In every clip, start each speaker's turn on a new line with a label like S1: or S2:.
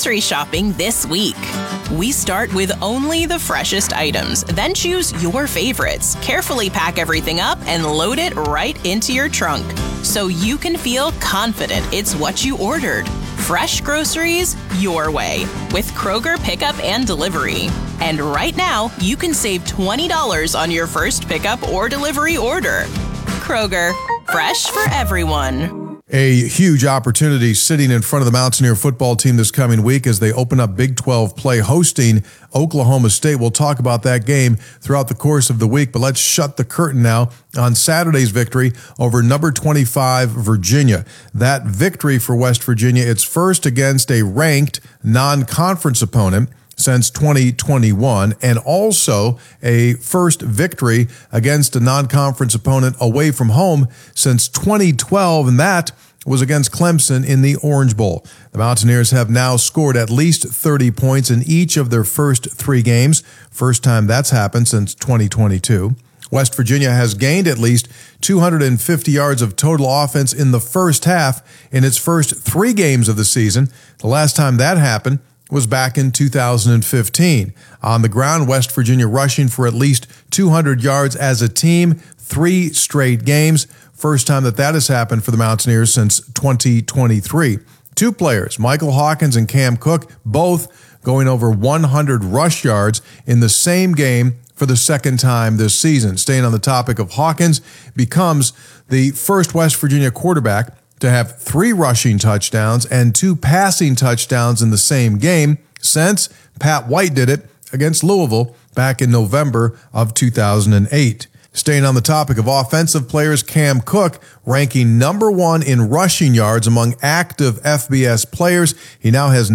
S1: grocery shopping this week. We start with only the freshest items, then choose your favorites. Carefully pack everything up and load it right into your trunk so you can feel confident it's what you ordered. Fresh groceries your way with Kroger Pickup and Delivery. And right now, you can save $20 on your first pickup or delivery order. Kroger, fresh for everyone.
S2: A huge opportunity sitting in front of the Mountaineer football team this coming week as they open up Big 12 play hosting Oklahoma State. We'll talk about that game throughout the course of the week, but let's shut the curtain now on Saturday's victory over number 25 Virginia. That victory for West Virginia, it's first against a ranked non-conference opponent since 2021, and also a first victory against a non-conference opponent away from home since 2012, and that was against Clemson in the Orange Bowl. The Mountaineers have now scored at least 30 points in each of their first 3 games, first time that's happened since 2022. West Virginia has gained at least 250 yards of total offense in the first half in its first 3 games of the season. The last time that happened was back in 2015. On the ground, West Virginia rushing for at least 200 yards as a team, 3 straight games. First time that has happened for the Mountaineers since 2023. 2 players, Michael Hawkins and Cam Cook, both going over 100 rush yards in the same game for the second time this season. Staying on the topic of Hawkins, becomes the first West Virginia quarterback to have 3 rushing touchdowns and 2 passing touchdowns in the same game since Pat White did it against Louisville back in November of 2008. Staying on the topic of offensive players, Cam Cook ranking number 1 in rushing yards among active FBS players. He now has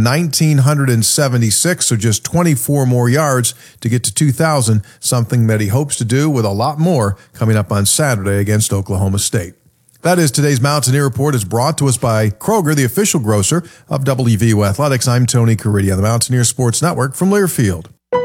S2: 1,976, so just 24 more yards to get to 2,000, something that he hopes to do with a lot more coming up on Saturday against Oklahoma State. That is today's Mountaineer Report. Is brought to us by Kroger, the official grocer of WVU Athletics. I'm Tony Caridi on the Mountaineer Sports Network from Learfield.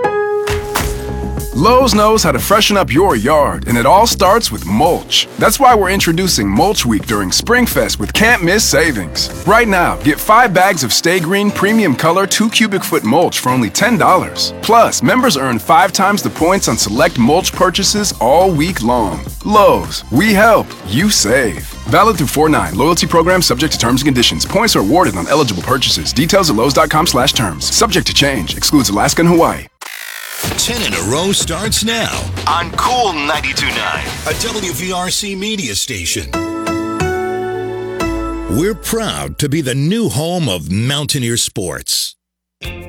S3: Lowe's knows how to freshen up your yard, and it all starts with mulch. That's why we're introducing Mulch Week during SpringFest with can't-miss savings. Right now, get 5 bags of Stay Green Premium Color 2 cubic foot mulch for only $10. Plus, members earn 5 times the points on select mulch purchases all week long. Lowe's, we help, you save. Valid through 4/9. Loyalty program subject to terms and conditions. Points are awarded on eligible purchases. Details at lowes.com/terms. Subject to change. Excludes Alaska and Hawaii.
S4: 10 in a row starts now on Cool 92.9, a WVRC media station. We're proud to be the new home of Mountaineer Sports.